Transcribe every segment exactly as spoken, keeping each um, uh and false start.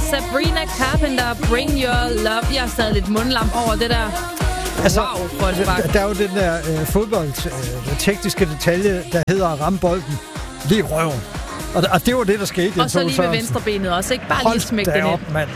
Sabrina Carpenter, Bring Your Love. Jeg har stadig lidt mundlam over det der. Altså, wow, Folsbak. Der er jo den der øh, fodbold, øh, tekniske detalje, der hedder at ramme bolden lige i røven. Og, og det var det, der skete. Og så lige med venstrebenet også, ikke? Bare lige smække den ind. Mand.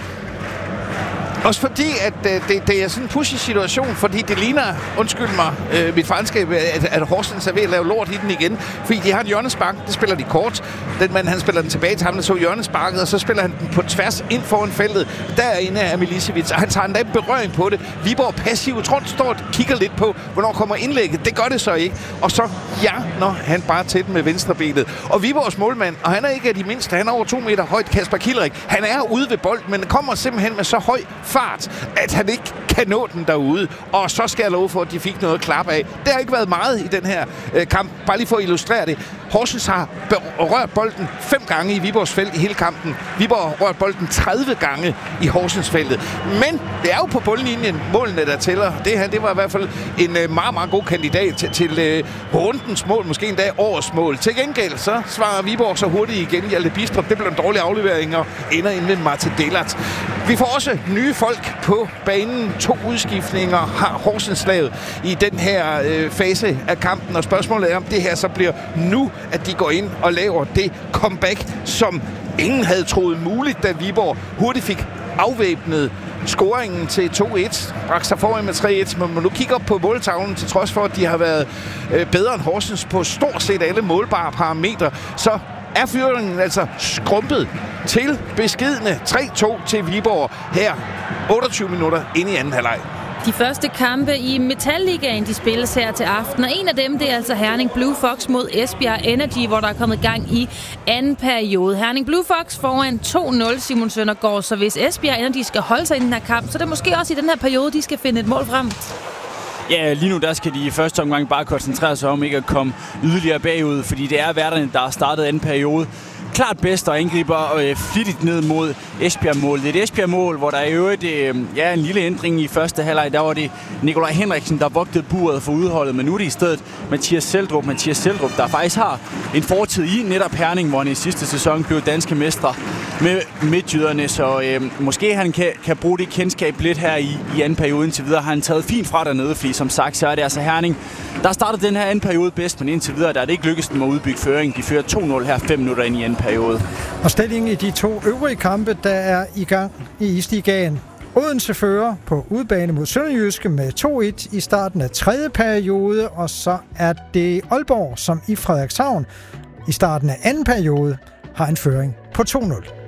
Også fordi, at øh, det, det er sådan en pussy situation, fordi det ligner, undskyld mig, øh, mit franskab, at, at Horsens er ved at lave lort i den igen. Fordi de har en hjørnespark, det spiller de kort. Den mand, han spiller den tilbage til ham, der så hjørnesparket, og så spiller han den på tværs ind foran feltet. Derinde er Milicevic, og han tager endda en berøring på det. Viborg passivt, tror står og kigger lidt på, hvornår kommer indlægget. Det gør det så ikke. Og så ja, når han bare tæt med venstrebenet. Og Viborgs målmand, og han er ikke af de mindste, han er over to meter højt, Kasper Kilrik. Han er ude ved bolden, men kommer simpelthen med så høj fart, at han ikke kan nå den derude. Og så skal jeg love for, at de fik noget klap af. Det har ikke været meget i den her øh, kamp. Bare lige for at illustrere det. Horsens har rørt bolden fem gange i Viborgs felt i hele kampen. Viborg har rørt bolden tredive gange i Horsens feltet. Men det er jo på bundlinjen målene, der tæller. Det her, det var i hvert fald en øh, meget, meget god kandidat til, til øh, rundens mål. Måske endda årets mål. Til gengæld så svarer Viborg så hurtigt igen. Hjalte Bistrup, det blev en dårlig aflevering og ender inde med Martin Dellert. Vi får også nye folk på banen. To udskiftninger har Horsens lavet i den her øh, fase af kampen. Og spørgsmålet er, om det her så bliver nu, at de går ind og laver det comeback, som ingen havde troet muligt, da Viborg hurtigt fik afvæbnet scoringen til to et. Bragte sig foran med tre et, men man nu kigger op på måltavlen, til trods for, at de har været øh, bedre end Horsens på stort set alle målbare parametre, så er fyringen altså skrumpet til beskedne tre to til Viborg her otteogtyve minutter inde i anden halvleg. De første kampe i Metalligaen, de spilles her til aften, og en af dem, det er altså Herning Blue Fox mod Esbjerg Energy, hvor der er kommet gang i anden periode. Herning Blue Fox foran to nul, Simon Søndergaard, så hvis Esbjerg Energy skal holde sig i den her kamp, så er det måske også i den her periode, de skal finde et mål frem. Ja, lige nu der skal de i første omgang bare koncentrere sig om ikke at komme yderligere bagud, fordi det er værterne, der har startet anden periode klart bedst og angriber øh, flittigt ned mod Esbjerg-mål. Det er et Esbjerg-mål, hvor der i øvrigt øh, ja, en lille ændring i første halvleg. Der var det Nikolaj Henriksen, der vogtede buret for udholdet, men nu er det i stedet Mathias Seldrup. Mathias Seldrup, der faktisk har en fortid i netop Herning, hvor han i sidste sæson blev danske mestre med midtjyderne, så øh, måske han kan, kan bruge det kendskab lidt her i, i anden periode. Indtil videre har han taget fint fra dernede, fordi som sagt, så er det altså Herning, der startede den her anden periode bedst, men indtil videre der er det ikke lykkedes dem at udbygge føring. De fører to nul her fem minutter ind i anden periode. Og stillingen i de to øvrige kampe, der er i gang i Isligaen. Odense fører på udebane mod Sønderjyske med to et i starten af tredje periode, og så er det Aalborg, som i Frederikshavn i starten af anden periode har en føring på to nul.